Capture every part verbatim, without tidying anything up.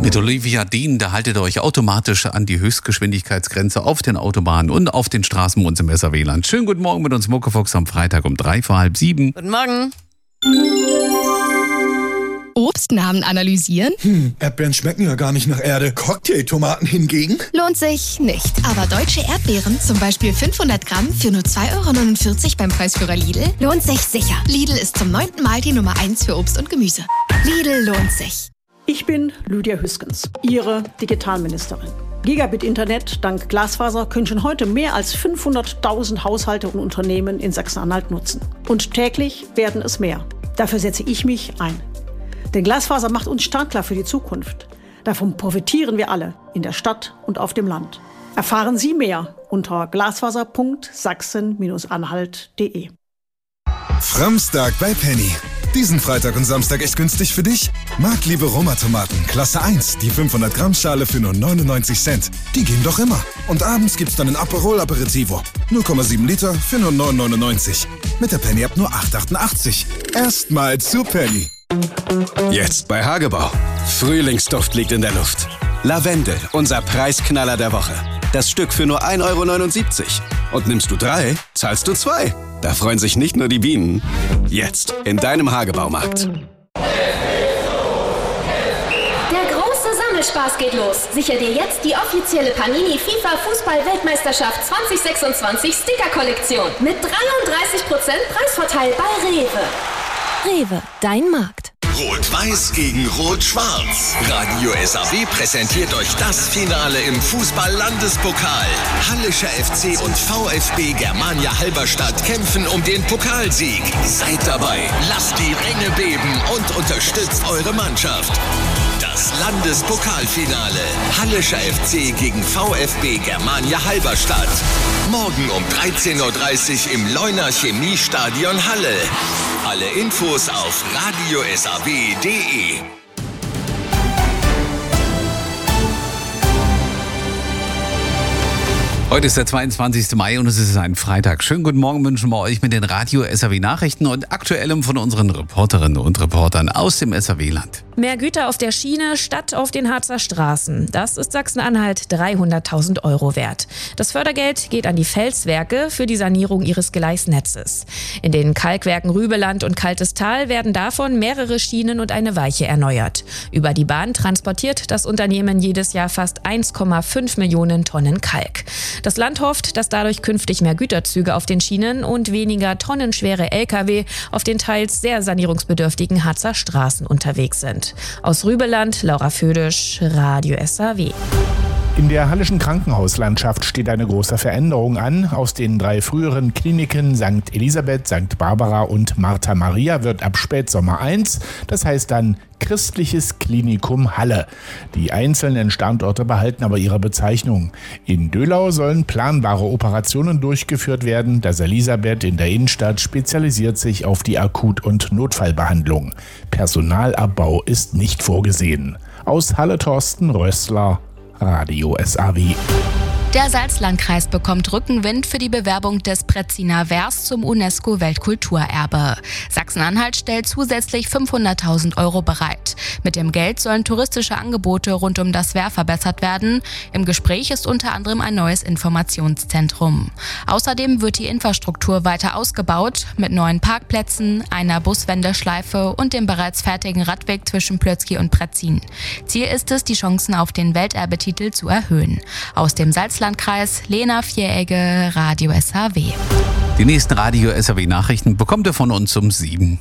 Mit Olivia Dean, da haltet ihr euch automatisch an die Höchstgeschwindigkeitsgrenze auf den Autobahnen und auf den Straßen bei uns im S R W-Land. Schönen guten Morgen mit uns Muckefuchs am Freitag um drei vor halb sieben. Guten Morgen. Obstnamen analysieren? Hm, Erdbeeren schmecken ja gar nicht nach Erde. Cocktailtomaten hingegen? Lohnt sich nicht. Aber deutsche Erdbeeren, zum Beispiel fünfhundert Gramm für nur zwei Euro neunundvierzig beim Preisführer Lidl, lohnt sich sicher. Lidl ist zum neunten Mal die Nummer eins für Obst und Gemüse. Lidl lohnt sich. Ich bin Lydia Hüskens, Ihre Digitalministerin. Gigabit-Internet dank Glasfaser können schon heute mehr als fünfhunderttausend Haushalte und Unternehmen in Sachsen-Anhalt nutzen. Und täglich werden es mehr. Dafür setze ich mich ein. Denn Glasfaser macht uns startklar für die Zukunft. Davon profitieren wir alle, in der Stadt und auf dem Land. Erfahren Sie mehr unter glasfaser punkt sachsen anhalt punkt de. Framstag bei Penny. Diesen Freitag und Samstag echt günstig für dich? Marktliebe Roma-Tomaten, Klasse eins, die fünfhundert Gramm Schale für nur neunundneunzig Cent. Die gehen doch immer. Und abends gibt's dann ein Aperol Aperitivo. null Komma sieben Liter für nur neun neunundneunzig. Mit der Penny ab nur acht achtundachtzig. Erstmal zu Penny. Jetzt bei Hagebau. Frühlingsduft liegt in der Luft. Lavendel, unser Preisknaller der Woche. Das Stück für nur ein Euro neunundsiebzig. Und nimmst du drei, zahlst du zwei. Da freuen sich nicht nur die Bienen. Jetzt in deinem Hagebaumarkt. Der große Sammelspaß geht los. Sicher dir jetzt die offizielle Panini FIFA Fußball-Weltmeisterschaft zwanzig sechsundzwanzig Sticker-Kollektion. Mit dreiunddreißig Prozent Preisvorteil bei Rewe. Rewe, dein Markt. Rot-Weiß gegen Rot-Schwarz. Radio S A W präsentiert euch das Finale im Fußball-Landespokal. Hallischer F C und VfB Germania Halberstadt kämpfen um den Pokalsieg. Seid dabei, lasst die Ränge beben und unterstützt eure Mannschaft. Das Landespokalfinale. Hallischer F C gegen VfB Germania Halberstadt. Morgen um dreizehn Uhr dreißig im Leuner Chemiestadion Halle. Alle Infos auf radio s a w punkt de. Heute ist der zweiundzwanzigste Mai und es ist ein Freitag. Schönen guten Morgen wünschen wir euch mit den Radio S R W Nachrichten und Aktuellem von unseren Reporterinnen und Reportern aus dem S R W-Land. Mehr Güter auf der Schiene statt auf den Harzer Straßen. Das ist Sachsen-Anhalt dreihunderttausend Euro wert. Das Fördergeld geht an die Felswerke für die Sanierung ihres Gleisnetzes. In den Kalkwerken Rübeland und Kaltes Tal werden davon mehrere Schienen und eine Weiche erneuert. Über die Bahn transportiert das Unternehmen jedes Jahr fast eins Komma fünf Millionen Tonnen Kalk. Das Land hofft, dass dadurch künftig mehr Güterzüge auf den Schienen und weniger tonnenschwere L K W auf den teils sehr sanierungsbedürftigen Harzer Straßen unterwegs sind. Aus Rübeland, Laura Födisch, Radio S A W. In der hallischen Krankenhauslandschaft steht eine große Veränderung an. Aus den drei früheren Kliniken Sankt Elisabeth, Sankt Barbara und Martha Maria wird ab Spätsommer eins, das heißt dann Christliches Klinikum Halle. Die einzelnen Standorte behalten aber ihre Bezeichnung. In Döhlau sollen planbare Operationen durchgeführt werden. Das Elisabeth in der Innenstadt spezialisiert sich auf die Akut- und Notfallbehandlung. Personalabbau ist nicht vorgesehen. Aus Halle Thorsten Rössler, Radio S A W. Der Salzlandkreis bekommt Rückenwind für die Bewerbung des Pretziner Vers zum UNESCO-Weltkulturerbe. Sachsen-Anhalt stellt zusätzlich fünfhunderttausend Euro bereit. Mit dem Geld sollen touristische Angebote rund um das Wehr verbessert werden. Im Gespräch ist unter anderem ein neues Informationszentrum. Außerdem wird die Infrastruktur weiter ausgebaut mit neuen Parkplätzen, einer Buswendeschleife und dem bereits fertigen Radweg zwischen Plötzky und Pretzin. Ziel ist es, die Chancen auf den Welterbetitel zu erhöhen. Aus dem Salzlandkreis Lena Vieregge, Radio S A W. Die nächsten Radio S A W Nachrichten bekommt ihr von uns um sieben.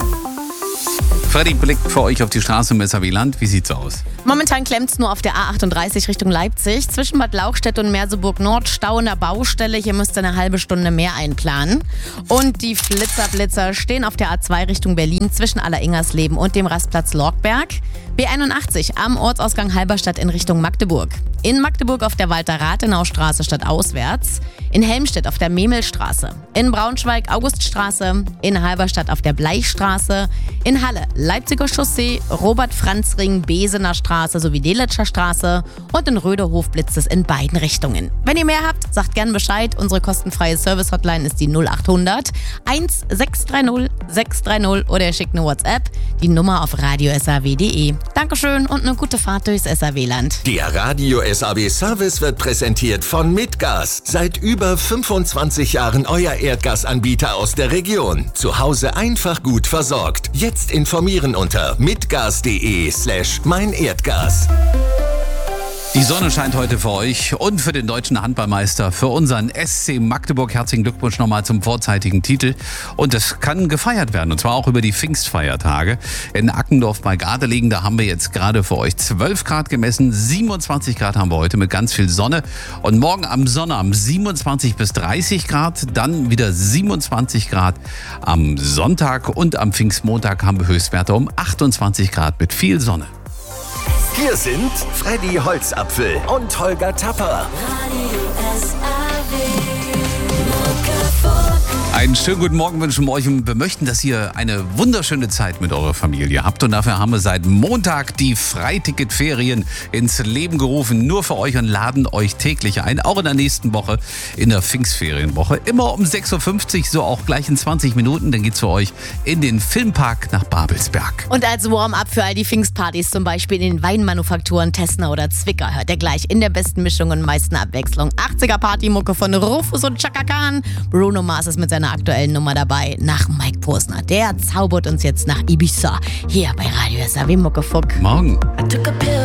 Freddy blickt für euch auf die Straße im S A W-Land. Wie sieht's aus? Momentan klemmt's nur auf der A achtunddreißig Richtung Leipzig. Zwischen Bad Lauchstädt und Merseburg Nord Stau in der Baustelle. Hier müsst ihr eine halbe Stunde mehr einplanen. Und die Flitzerblitzer stehen auf der A zwei Richtung Berlin zwischen Alleringers-Leben und dem Rastplatz Lorkberg. B einundachtzig am Ortsausgang Halberstadt in Richtung Magdeburg. In Magdeburg auf der Walter-Rathenau-Straße stadtauswärts. In Helmstedt auf der Memelstraße. In Braunschweig Auguststraße. In Halberstadt auf der Bleichstraße. In Halle Leipziger Chaussee, Robert-Franz-Ring, Besener Straße sowie Deletscher Straße. Und in Röderhof blitzt es in beiden Richtungen. Wenn ihr mehr habt, sagt gern Bescheid. Unsere kostenfreie Service-Hotline ist die null achthundert eins sechs drei null sechs drei null oder ihr schickt eine WhatsApp. Die Nummer auf radio s a w punkt de. Dankeschön und eine gute Fahrt durchs S A W-Land. Der Radio S A W Service wird präsentiert von Mitgas. Seit über fünfundzwanzig Jahren euer Erdgasanbieter aus der Region. Zu Hause einfach gut versorgt. Jetzt informieren unter mitgas.de slash mein Erdgas. Die Sonne scheint heute für euch und für den deutschen Handballmeister, für unseren S C Magdeburg. Herzlichen Glückwunsch nochmal zum vorzeitigen Titel. Und es kann gefeiert werden, und zwar auch über die Pfingstfeiertage. In Ackendorf bei Gardelegen, da haben wir jetzt gerade für euch zwölf Grad gemessen. siebenundzwanzig Grad haben wir heute mit ganz viel Sonne. Und morgen am Sonnabend siebenundzwanzig bis dreißig Grad, dann wieder siebenundzwanzig Grad am Sonntag. Und am Pfingstmontag haben wir Höchstwerte um achtundzwanzig Grad mit viel Sonne. Hier sind Freddy Holzapfel und Holger Tapper. Einen schönen guten Morgen wünschen wir euch und wir möchten, dass ihr eine wunderschöne Zeit mit eurer Familie habt. Und dafür haben wir seit Montag die Freiticketferien ins Leben gerufen, nur für euch, und laden euch täglich ein, auch in der nächsten Woche, in der Pfingstferienwoche. Immer um sechs Uhr fünfzig, so auch gleich in zwanzig Minuten, dann geht's für euch in den Filmpark nach Babelsberg. Und als Warm-up für all die Pfingstpartys, zum Beispiel in den Weinmanufakturen Tessner oder Zwicker, hört ihr gleich in der besten Mischung und meisten Abwechslung achtziger Partymucke von Rufus und Chaka Khan. Bruno Mars ist mit seiner aktuellen Nummer dabei, nach Mike Posner. Der zaubert uns jetzt nach Ibiza, hier bei Radio S A W Muckefuck. Morgen.